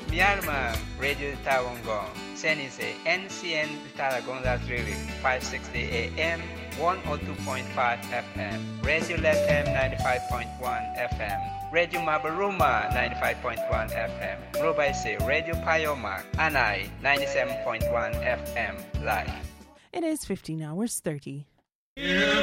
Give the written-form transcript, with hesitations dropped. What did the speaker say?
Myanmar, Radio Tawangong, Senise, NCN Taragon Latrili, 560 AM, 102.5 FM, Radio Lethem 95.1 FM, Radio Mabaruma 95.1 FM, Robaise, Radio Payoma, Anai 97.1 FM, live. It is 15 hours 30.